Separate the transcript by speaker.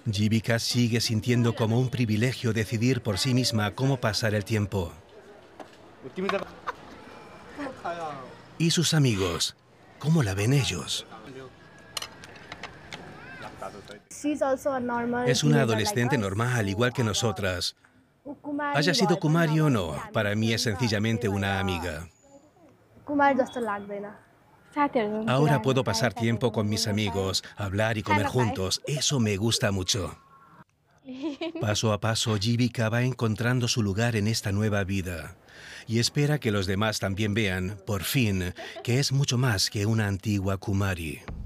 Speaker 1: Jivika sigue sintiendo como un privilegio decidir por sí misma cómo pasar el tiempo. ¿Y sus amigos? ¿Cómo la ven ellos? Es una adolescente normal, igual que nosotras. Haya sido Kumari o no, para mí es sencillamente una amiga. Ahora puedo pasar tiempo con mis amigos, hablar y comer juntos. Eso me gusta mucho. Paso a paso, Jivika va encontrando su lugar en esta nueva vida. Y espera que los demás también vean, por fin, que es mucho más que una antigua Kumari.